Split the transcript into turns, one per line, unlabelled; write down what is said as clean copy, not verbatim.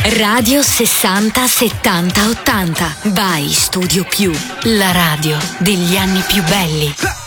Radio 60 70 80 by Studio Più, la radio degli anni più belli.